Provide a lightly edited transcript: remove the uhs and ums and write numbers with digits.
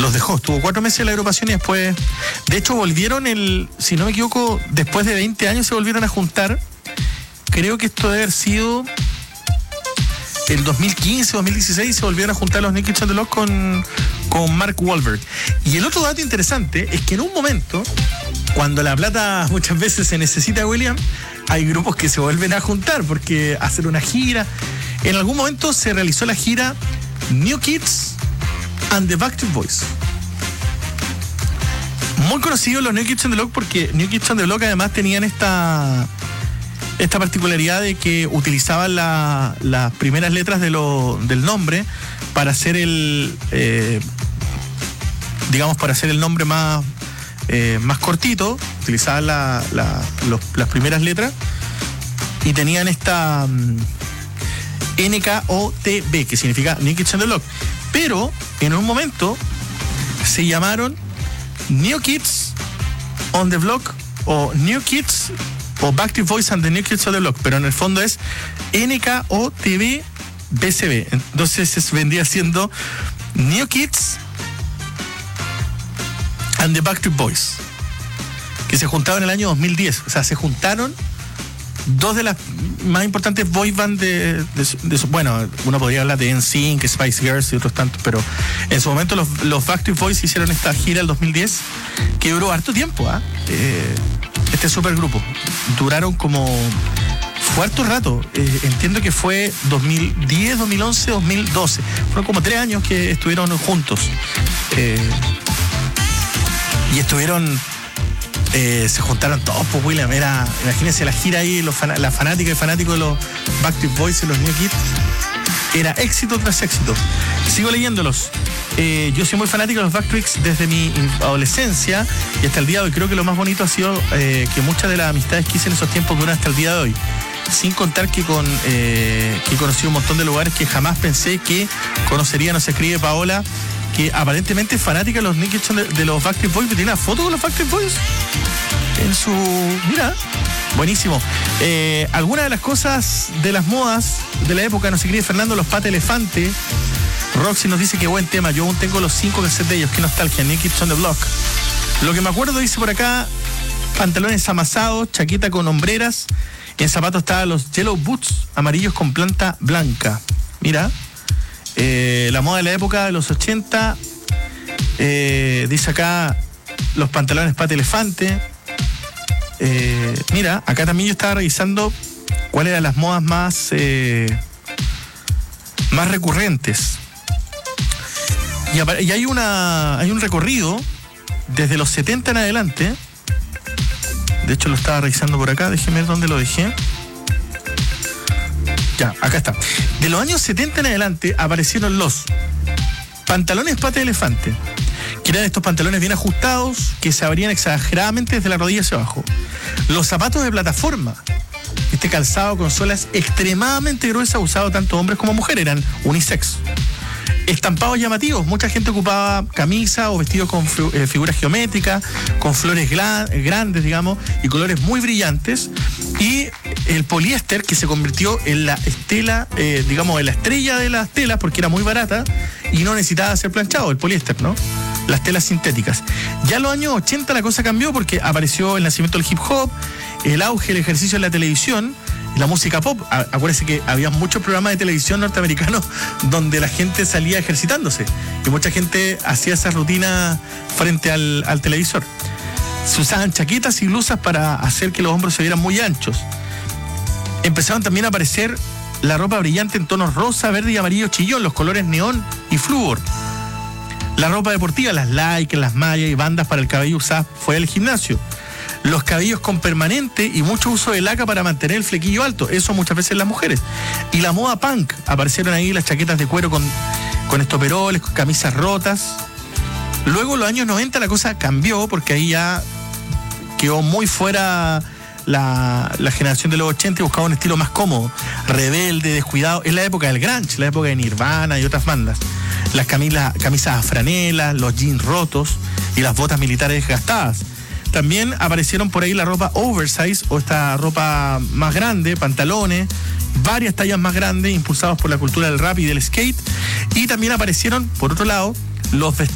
los dejó. Estuvo 4 meses en la agrupación y después, de hecho, volvieron si no me equivoco, después de 20 años se volvieron a juntar. Creo que esto debe haber sido el 2015, 2016, se volvieron a juntar los New Kids on the Block con Mark Wahlberg. Y el otro dato interesante es que en un momento, cuando la plata muchas veces se necesita, William, hay grupos que se vuelven a juntar porque hacen una gira. En algún momento se realizó la gira New Kids and the Backstreet Boys. Muy conocidos los New Kids on the Block porque New Kids on the Block además tenían esta particularidad de que utilizaban las primeras letras del nombre para hacer para hacer el nombre más cortito. Utilizaban las primeras letras y tenían esta NKOTB, que significa New Kids on the Block. Pero en un momento se llamaron New Kids on the Block o New Kids o Backstreet Boys and the New Kids on the Block, pero en el fondo es NKOTB BCB. Entonces se vendría siendo New Kids and the Backstreet Boys, que se juntaron en el año 2010. O sea, se juntaron dos de las más importantes boy band bueno, uno podría hablar de NSYNC, Spice Girls y otros tantos, pero en su momento los Backstreet Boys hicieron esta gira el 2010 que duró harto tiempo, este supergrupo. Duraron fue harto rato, entiendo que fue 2010, 2011, 2012. Fueron como 3 años que estuvieron juntos. Y estuvieron, se juntaron todos, pues William, imagínense la gira ahí, la fanática y fanáticos de los Backstreet Boys y los New Kids. Era éxito tras éxito. Sigo leyéndolos. Yo soy muy fanático de los Backstreets desde mi adolescencia y hasta el día de hoy. Creo que lo más bonito ha sido que muchas de las amistades que hice en esos tiempos duran hasta el día de hoy. Sin contar que he conocido un montón de lugares que jamás pensé que conocería. Nos escribe Paola, que aparentemente es fanática de los New Kids de los Backstreet Boys, que tiene una foto con los Backstreet Boys en su... Mira, buenísimo. Algunas de las cosas de las modas de la época, nos escribe Fernando, los Pata Elefante. Roxy nos dice que buen tema, yo aún tengo los 5 cassettes de ellos, qué nostalgia, New Kids on the Block. Lo que me acuerdo, dice por acá, pantalones amasados, chaqueta con hombreras, en zapatos estaban los Yellow Boots, amarillos con planta blanca. Mira, la moda de la época de los 80, dice acá, los pantalones Pata Elefante. Mira, acá también yo estaba revisando cuáles eran las modas más recurrentes. Y hay un recorrido desde los 70 en adelante. De hecho lo estaba revisando por acá, déjeme ver dónde lo dejé. Ya, acá está. De los años 70 en adelante aparecieron los pantalones Pata Elefante, que eran estos pantalones bien ajustados que se abrían exageradamente desde la rodilla hacia abajo. Los zapatos de plataforma, este calzado con suelas extremadamente gruesas, usado tanto hombres como mujeres, eran unisex. Estampados llamativos, mucha gente ocupaba camisa o vestidos con figuras geométricas, con flores grandes, digamos, y colores muy brillantes. Y el poliéster, que se convirtió en la estela, en la estrella de las telas, porque era muy barata y no necesitaba ser planchado, el poliéster, ¿no? Las telas sintéticas. Ya en los años 80 la cosa cambió porque apareció el nacimiento del hip hop, el auge del ejercicio en la televisión, la música pop. Acuérdense que había muchos programas de televisión norteamericanos donde la gente salía ejercitándose y mucha gente hacía esa rutina frente al televisor. Se usaban chaquetas y blusas para hacer que los hombros se vieran muy anchos. Empezaron también a aparecer la ropa brillante en tonos rosa, verde y amarillo chillón, los colores neón y flúor. La ropa deportiva, las lycras, las mallas y bandas para el cabello usadas fuera del gimnasio. Los cabellos con permanente y mucho uso de laca para mantener el flequillo alto, eso muchas veces las mujeres. Y la moda punk, aparecieron ahí las chaquetas de cuero con estoperoles, con camisas rotas. Luego en los años 90 la cosa cambió porque ahí ya quedó muy fuera la generación de los 80 y buscaba un estilo más cómodo, rebelde, descuidado. Es la época del grunge, la época de Nirvana y otras bandas. Las camisas a franelas, los jeans rotos y las botas militares desgastadas. También aparecieron por ahí la ropa oversize o esta ropa más grande, pantalones, varias tallas más grandes, impulsados por la cultura del rap y del skate. Y también aparecieron, por otro lado, los vestidos